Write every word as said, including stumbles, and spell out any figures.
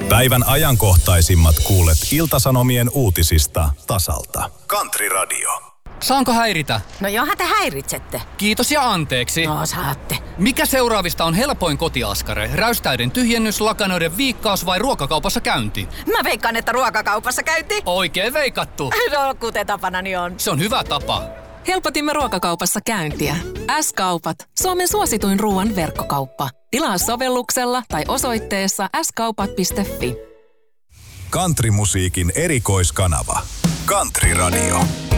Päivän ajankohtaisimmat kuulet Ilta-Sanomien uutisista tasalta. Country Radio. Saanko häiritä? No johan te häiritsette. Kiitos ja anteeksi. No saatte. Mikä seuraavista on helpoin kotiaskare? Räystäiden tyhjennys, lakanoiden viikkaus vai ruokakaupassa käynti? Mä veikkaan, että ruokakaupassa käynti. Oikein veikattu. No kuten tapanani on. Se on hyvä tapa. Helpotimme ruokakaupassa käyntiä. S-kaupat. Suomen suosituin ruoan verkkokauppa. Tilaa sovelluksella tai osoitteessa s kaupat piste fi. Countrymusiikin erikoiskanava. Country Radio.